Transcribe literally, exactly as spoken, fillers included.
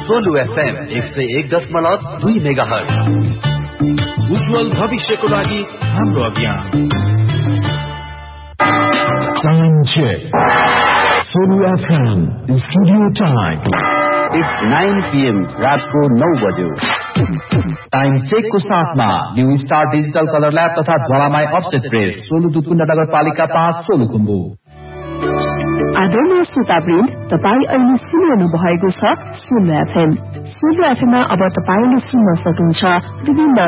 Solu FM एक सय एक दशमलव दुई मेगाहर्ज। उज्जवल भविष्यको लागि हाम्रो अभियान। Time check. Solu F M studio time. It's nine p m रात को नौ बज्यो। टाइम चेक को साथमा new star digital colour lab तथा ज्वालामाई अफसेट प्रेस सोलु दुधकुण्ड नगरपालिका पाँच सोलुखुम्बु। आदरणीय श्रोतावृन्द, तपाईँ अहिले सुनिरहनु भएको छ सोलु एफएम। सोलु एफएममा अब तपाईँले सुन्न सक्नुहुन्छ विभिन्न